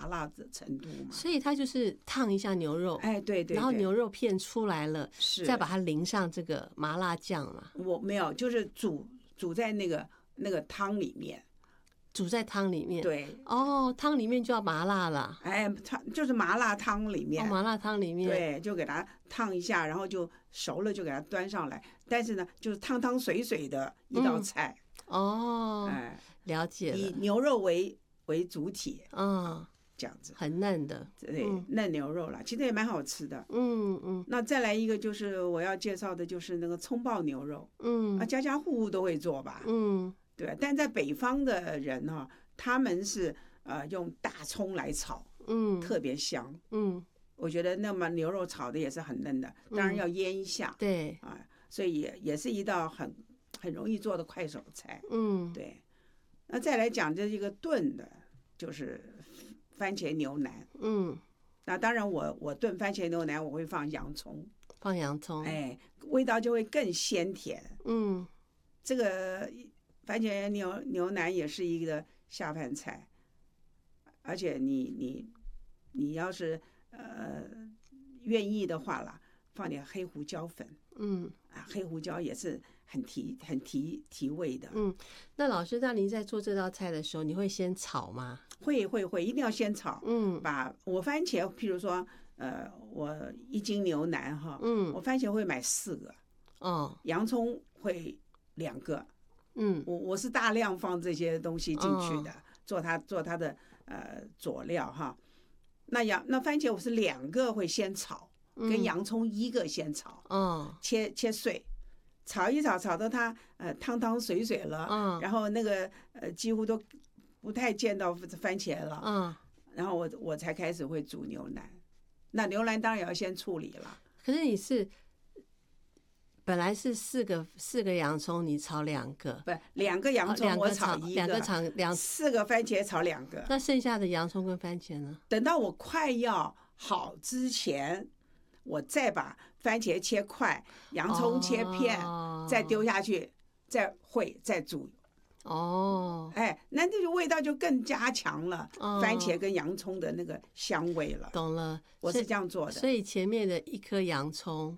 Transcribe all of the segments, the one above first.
麻辣的程度嘛。 所以它就是烫一下牛肉， 哎，对对， 然后牛肉片出来了， 是再把它淋上这个麻辣酱嘛。 我没有，就是煮在那个汤里面。 煮在汤里面， 对， 哦，汤里面就要麻辣了， 哎，就是麻辣汤里面， 麻辣汤里面， 对，就给它烫一下，然后就熟了，就给它端上来。但是呢，就是汤汤水水的一道菜。 哦， 哎， 了解了， 以牛肉为主体，这样子， 很嫩的， 对，嫩牛肉啦，其实也蛮好吃的。那再来一个就是我要介绍的，就是那个葱爆牛肉，家家户户都会做吧，对，但在北方的人呢，他们是用大葱来炒，特别香，我觉得那么牛肉炒的也是很嫩的，当然要腌一下， 对啊，所以也是一道很容易做的快手菜，对。那再来讲这一个炖的，就是番茄牛腩，那当然我炖番茄牛腩我会放洋葱，哎，味道就会更鲜甜，这个番茄牛腩也是一个下饭菜，而且你要是愿意的话啦，放点黑胡椒粉，黑胡椒也是很提味的。 那老师，那您在做这道菜的时候，你会先炒吗？ 会，一定要先炒。把我番茄，譬如说，我1斤牛腩哈，我番茄会买4个，洋葱会2个。我是大量放这些东西进去的，做它的佐料哈。那番茄我是2个会先炒，跟洋葱1个先炒，切碎，炒一炒，炒到它汤汤水水了，然后那个几乎都不太见到番茄了，然后我才开始会煮牛腩。那牛腩当然也要先处理了。 可是你是本来是四个洋葱，你炒2个， 不，2个洋葱我炒1个，4个番茄炒2个。 那剩下的洋葱跟番茄呢？ 等到我快要好之前，我再把番茄切块，洋葱切片，再丢下去，再煮。哎，那这个味道就更加强了，番茄跟洋葱的那个香味了。 懂了， 我是这样做的。 所以前面的1颗洋葱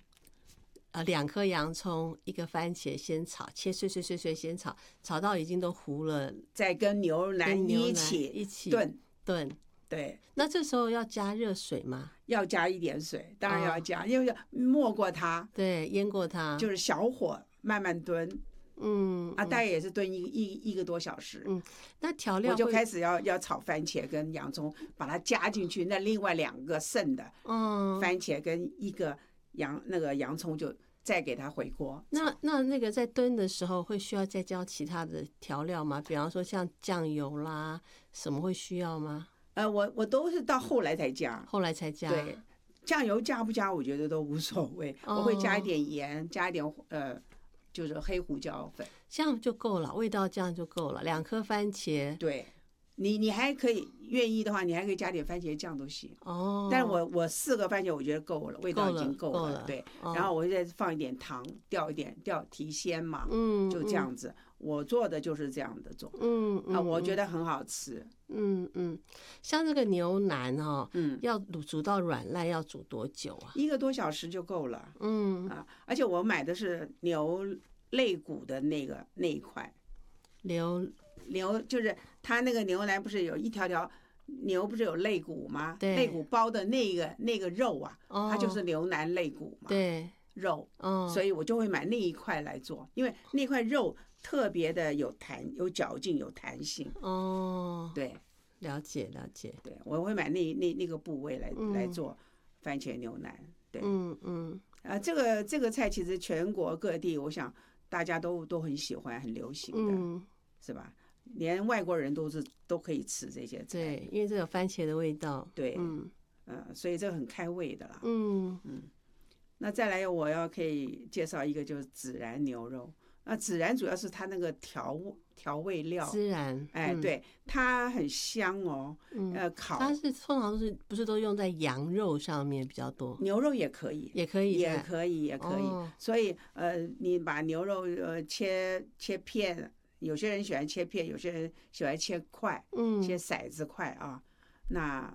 ，2颗洋葱，1个番茄先炒，切碎先炒，炒到已经都糊了， 再跟牛腩一起炖。对， 那这时候要加热水吗？ 要加一点水，当然要加，因为要没过它， 对，腌过它， 就是小火慢慢炖。大概也是炖一个多小时。 那调料我就开始要炒番茄跟洋葱，把它加进去。那另外2个剩的，番茄跟1个洋葱就再给它回锅。 那个在炖的时候会需要再加其他的调料吗？比方说像酱油啦，什么会需要吗？ 我都是到后来才加。对，酱油加不加我觉得都无所谓，我会加一点盐，加一点就是黑胡椒粉， 这样就够了，味道这样就够了。2颗番茄， 对，你还可以愿意的话，你还可以加点番茄酱都行。但是我4个番茄我觉得够了，味道已经够了。对，然后我会再放一点糖，调提鲜嘛。就这样子，我做的就是这样的做。我觉得很好吃。 像这个牛腩要煮到软烂要煮多久啊 ？1个多小时就够了。而且我买的是牛肋骨的那一块。牛就是它那个牛腩不是有一条条牛不是有肋骨吗？肋骨包的那个肉啊，它就是牛腩肋骨嘛。 对， 肉，所以我就会买那一块来做，因为那块肉特别的有嚼劲，有弹性。对， 了解。 对，我会买那个部位来做番茄牛腩。对，这个菜其实全国各地，我想大家都很喜欢，很流行的，是吧？连外国人都可以吃这些菜。 对，因为这有番茄的味道。 对，所以这个很开胃的啦。那再来我可以介绍一个就是孜然牛肉。那孜然主要是它那个调味料， 孜然， 哎，对，它很香哦。烤它是通常不是都用在羊肉上面比较多？ 牛肉也可以， 也可以。 所以你把牛肉切片，有些人喜欢切片，有些人喜欢切块，切骰子块啊。那